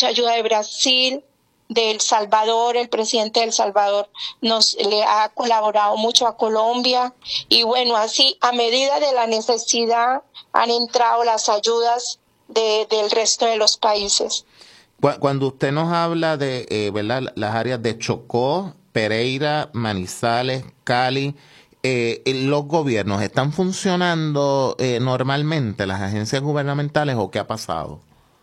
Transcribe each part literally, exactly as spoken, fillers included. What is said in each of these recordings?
mucha ayuda de Brasil, de El Salvador. El presidente de El Salvador nos le ha colaborado mucho a Colombia, y bueno, así a medida de la necesidad han entrado las ayudas de, del resto de los países. Cuando usted nos habla de eh, ¿verdad? Las áreas de Chocó, Pereira, Manizales, Cali, eh, ¿los gobiernos están funcionando eh, normalmente, las agencias gubernamentales, o qué ha pasado?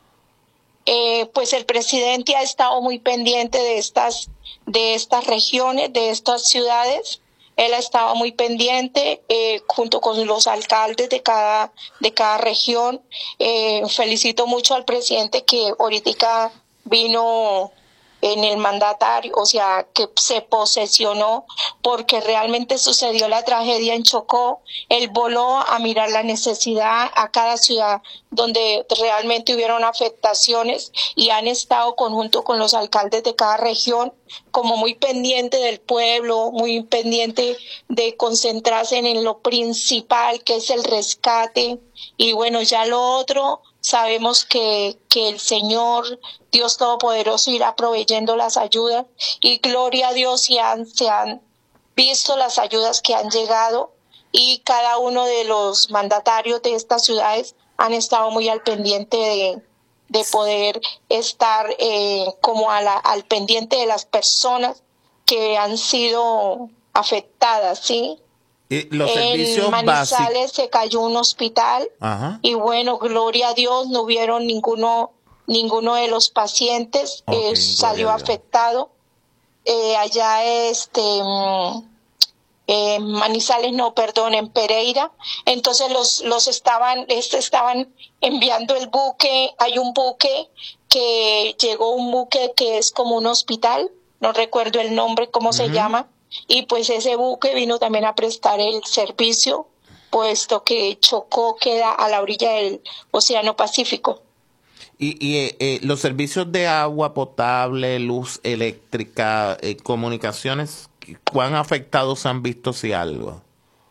Eh, pues el presidente ha estado muy pendiente de estas, de estas regiones, de estas ciudades. Él ha estado muy pendiente eh, junto con los alcaldes de cada, de cada región. Eh, felicito mucho al presidente que ahorita vino en el mandatario, o sea, que se posesionó porque realmente sucedió la tragedia en Chocó. Él voló a mirar la necesidad a cada ciudad donde realmente hubieron afectaciones, y han estado conjunto con los alcaldes de cada región como muy pendiente del pueblo, muy pendiente de concentrarse en lo principal, que es el rescate. Y bueno, ya lo otro, sabemos que, que el Señor Dios Todopoderoso irá proveyendo las ayudas, y gloria a Dios, si han, se han visto las ayudas que han llegado, y cada uno de los mandatarios de estas ciudades han estado muy al pendiente de, de poder estar eh, como a la, al pendiente de las personas que han sido afectadas, ¿sí? Y los En servicios Manizales básicos. se cayó un hospital. Ajá. Y bueno, gloria a Dios, no hubieron ninguno ninguno de los pacientes Okay, eh, salió gloria a Dios. afectado. Eh, allá este mm, eh, Manizales, no, perdón, en Pereira. Entonces los los estaban este, estaban enviando el buque. Hay un buque que llegó, un buque que es como un hospital, no recuerdo el nombre, cómo Uh-huh. se llama, y pues ese buque vino también a prestar el servicio, puesto que Chocó queda a la orilla del Océano Pacífico. Y, y eh, eh, los servicios de agua potable, luz eléctrica, eh, comunicaciones, ¿cuán afectados se han visto, si algo?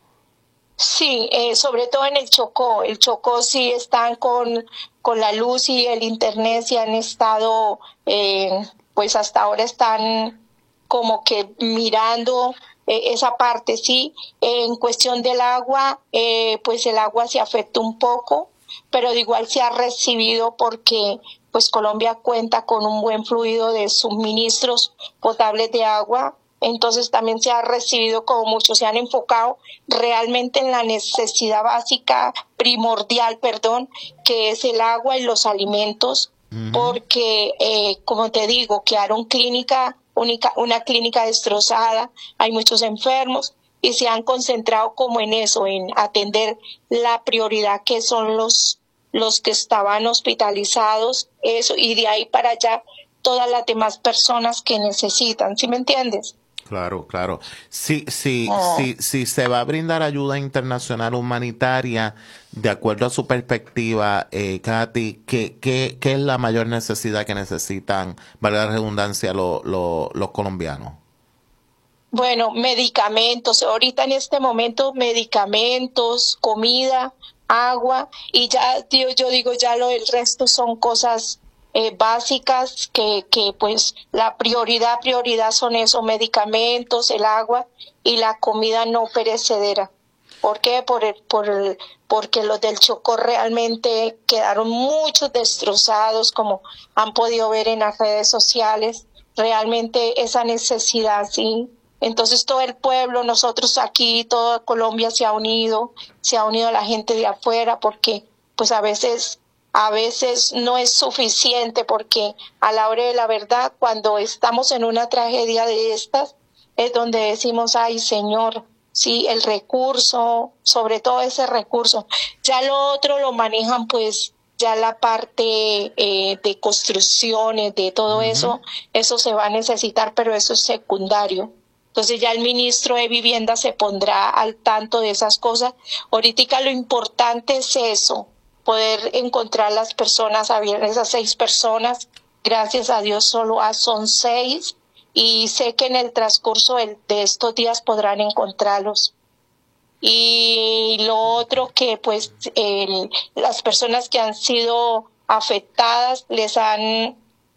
Sí, eh, sobre todo en el Chocó. El Chocó sí están con, con la luz y el internet, sí han estado, eh, pues hasta ahora están como que mirando eh, esa parte, sí. Eh, en cuestión del agua, eh, pues el agua se afecta un poco, pero de igual se ha recibido porque pues Colombia cuenta con un buen fluido de suministros potables de agua. Entonces también se ha recibido, como muchos se han enfocado realmente en la necesidad básica, primordial, perdón, que es el agua y los alimentos, uh-huh. porque, eh, como te digo, quedaron clínica, única, una clínica destrozada, hay muchos enfermos, y se han concentrado como en eso, en atender la prioridad que son los, los que estaban hospitalizados, eso, y de ahí para allá todas las demás personas que necesitan, ¿sí me entiendes? Claro, claro. Si, si, Oh. si, si se va a brindar ayuda internacional humanitaria, de acuerdo a su perspectiva, eh, Katy, ¿qué, qué, ¿qué es la mayor necesidad que necesitan, valga la redundancia, lo, lo, los colombianos? Bueno, medicamentos. Ahorita en este momento, medicamentos, comida, agua, y ya, tío, yo digo, ya lo del resto son cosas Eh, básicas que, que pues la prioridad, prioridad son esos medicamentos, el agua y la comida no perecedera. ¿Por qué? Por el, por el, porque los del Chocó realmente quedaron muchos destrozados, como han podido ver en las redes sociales, realmente esa necesidad, sí. Entonces todo el pueblo, nosotros aquí, toda Colombia se ha unido, se ha unido la gente de afuera, porque pues a veces A veces no es suficiente, porque a la hora de la verdad, cuando estamos en una tragedia de estas, es donde decimos, ay Señor, sí, el recurso, sobre todo ese recurso. Ya lo otro lo manejan pues ya la parte eh, de construcciones, de todo uh-huh. eso, eso se va a necesitar, pero eso es secundario. Entonces ya el ministro de Vivienda se pondrá al tanto de esas cosas. Ahorita lo importante es eso, poder encontrar las personas, había esas seis personas, gracias a Dios solo son seis, y sé que en el transcurso de estos días podrán encontrarlos. Y lo otro que pues el, las personas que han sido afectadas les han